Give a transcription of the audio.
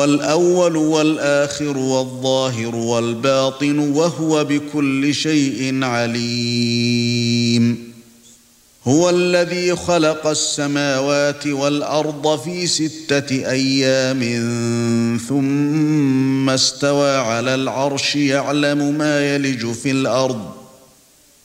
هُوَ الْأَوَّلُ وَالْآخِرُ وَالظَّاهِرُ وَالْبَاطِنُ وَهُوَ بِكُلِّ شَيْءٍ عَلِيمٌ هُوَ الَّذِي خَلَقَ السَّمَاوَاتِ وَالْأَرْضَ فِي 6 أَيَّامٍ ثُمَّ اسْتَوَى عَلَى الْعَرْشِ يَعْلَمُ مَا يَلِجُ فِي الْأَرْضِ